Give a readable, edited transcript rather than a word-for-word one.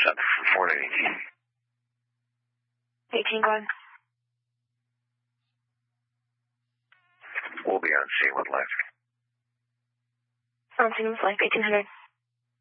7 for 490. 18 going. We'll be on scene with left. On scene with life, 1800.